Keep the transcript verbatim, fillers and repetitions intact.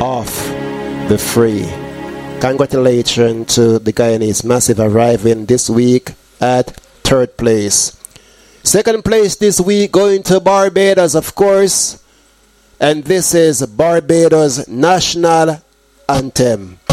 off the free. Congratulations to the Guyanese Massive arriving this week at third place. Second place this week going to Barbados, of course. And this is Barbados National Anthem.